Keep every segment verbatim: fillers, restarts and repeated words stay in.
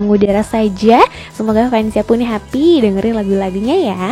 mengudara saja. Semoga fansnya pun happy dengerin lagu-lagunya ya.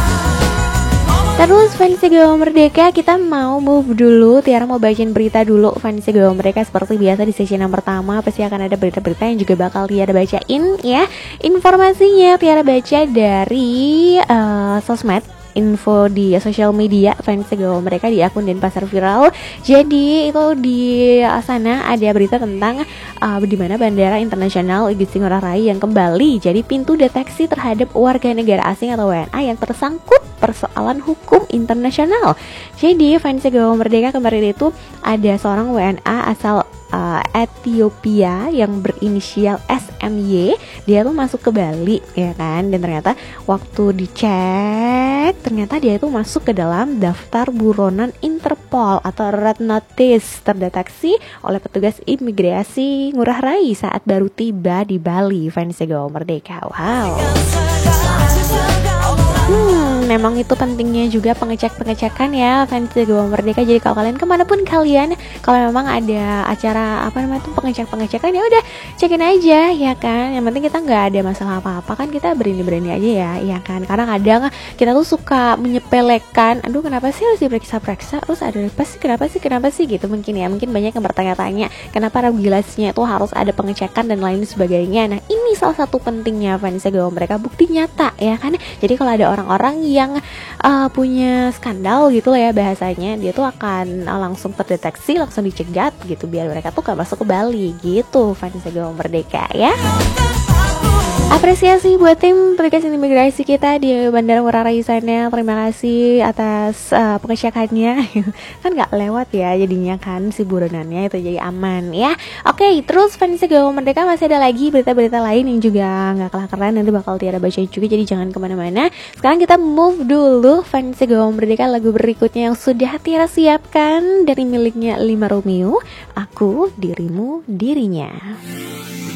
Terus fansnya Gawa Merdeka, kita mau move dulu. Tiara mau bacain berita dulu fansnya Gawa Merdeka. Seperti biasa di sesi yang pertama pasti akan ada berita-berita yang juga bakal Tiara bacain ya. Informasinya Tiara baca dari uh, sosmed, info di sosial media fans Gawa Merdeka di akun Denpasar Viral. Jadi itu di sana ada berita tentang uh, di mana Bandara Internasional Igusti Ngurah Rai yang kembali jadi pintu deteksi terhadap warga negara asing atau W N A yang tersangkut persoalan hukum internasional. Jadi fans Gawa Merdeka kemarin itu ada seorang W N A asal uh, Ethiopia yang berinisial S M Y. Dia tuh masuk ke Bali ya kan, dan ternyata waktu dicek ternyata dia itu masuk ke dalam daftar buronan Interpol atau Red Notice, terdeteksi oleh petugas imigrasi Ngurah Rai saat baru tiba di Bali. Fans Gawa Merdeka, wow. Hmm, memang itu pentingnya juga pengecek-pengecekan ya fans Gawa Merdeka. Jadi kalau kalian kemanapun kalian, kalau memang ada acara apa namanya tuh pengecek-pengecekan, ya udah cekin aja ya kan. Yang penting kita nggak ada masalah apa-apa kan, kita berani-berani aja ya, ya kan. Karena kadang kita tuh suka menyepelekan, aduh kenapa sih harus diperiksa-periksa, terus ada apa sih, kenapa sih, kenapa sih gitu mungkin ya. Mungkin banyak yang bertanya-tanya kenapa regulasinya itu harus ada pengecekan dan lain sebagainya. Nah ini salah satu pentingnya fans Gawa Merdeka, bukti nyata ya kan. Jadi kalau ada orang-orang yang uh, punya skandal gitu lah ya bahasanya, dia tuh akan uh, langsung terdeteksi, langsung dicegat gitu biar mereka tuh gak masuk ke Bali gitu fans Gawa Merdeka ya. Apresiasi buat tim petugas imigrasi kita di Bandara Ngurah Rai sana. Terima kasih atas uh, pengecekannya. Kan gak lewat ya jadinya kan si buronannya, itu jadi aman ya. Oke, terus fans Gawa Merdeka masih ada lagi berita-berita lain yang juga gak kalah keren, nanti bakal Tiara bacain juga, jadi jangan kemana-mana. Sekarang kita move dulu fans Gawa Merdeka, lagu berikutnya yang sudah Tiara siapkan dari miliknya Lima Romeo, Aku, Dirimu, Dirinya.